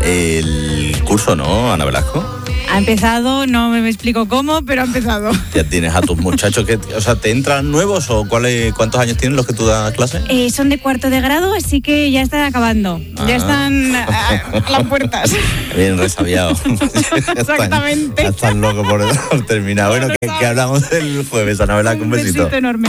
el curso, ¿no, Ana Velasco? Ha empezado, no me explico cómo, pero ha empezado. Ya tienes a tus muchachos que, o sea, ¿te entran nuevos o cuántos años tienen los que tú das clase? Son de 4º de grado, así que ya están acabando. Ya están a las puertas. Bien resabiado. Exactamente. Ya están locos por terminar. Bueno, que hablamos el jueves, Ana Velasco, un besito. Un besito enorme.